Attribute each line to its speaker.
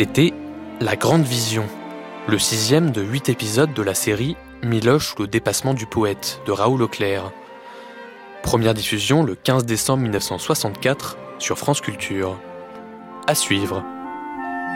Speaker 1: C'était La Grande Vision, le 6e de 8 épisodes de la série Miloche ou le dépassement du poète de Raoul Auclair. Première diffusion le 15 décembre 1964 sur France Culture. À suivre.